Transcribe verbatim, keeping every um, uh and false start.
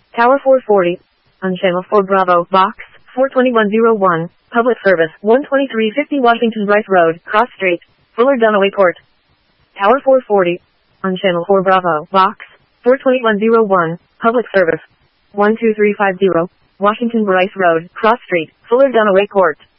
Tower four forty. On Channel four Bravo, Box four twenty-one oh one. Public Service, one twenty-three fifty Washington Bryce Road, Cross Street, Fuller Dunaway Court. Tower four forty. On Channel four Bravo, Box four twenty-one oh one. Public Service, one two three five zero. Washington Bryce Road, Cross Street, Fuller Dunaway Court.